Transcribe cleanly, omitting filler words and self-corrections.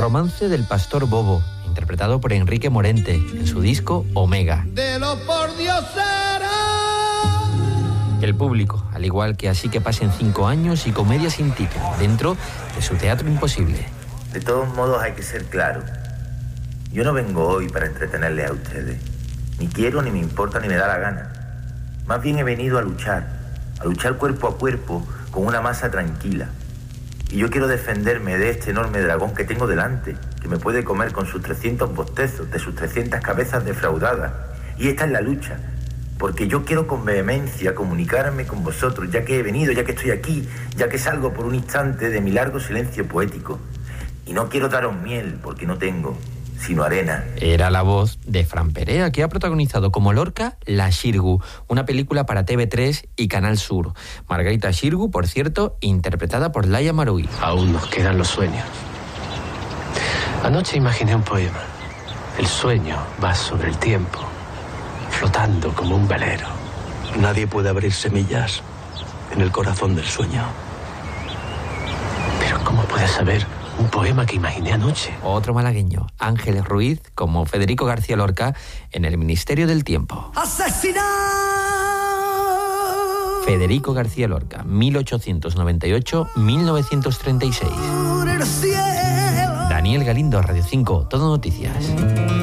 Romance del pastor Bobo, interpretado por Enrique Morente, en su disco Omega. De lo por Dios será. El público, al igual que Así que pasen 5 años y Comedia sin título, dentro de su Teatro Imposible. De todos modos hay que ser claro. Yo no vengo hoy para entretenerles a ustedes. Ni quiero, ni me importa, ni me da la gana. Más bien he venido a luchar cuerpo a cuerpo con una masa tranquila. Y yo quiero defenderme de este enorme dragón que tengo delante, que me puede comer con sus 300 bostezos, de sus 300 cabezas defraudadas. Y esta es la lucha, porque yo quiero con vehemencia comunicarme con vosotros, ya que he venido, ya que estoy aquí, ya que salgo por un instante de mi largo silencio poético. Y no quiero daros miel, porque no tengo, sino arena. Era la voz de Fran Perea, que ha protagonizado como Lorca La Xirgu, una película para TV3 y Canal Sur. Margarita Xirgu, por cierto, interpretada por Laia Maruí. Aún nos quedan los sueños. Anoche imaginé un poema. El sueño va sobre el tiempo, flotando como un velero. Nadie puede abrir semillas en el corazón del sueño. Pero ¿cómo puedes saber un poema que imaginé anoche? Otro malagueño, Ángel Ruiz, como Federico García Lorca en El Ministerio del Tiempo. ¡Asesinar! Federico García Lorca, 1898-1936. Daniel Galindo, Radio 5, Todo Noticias.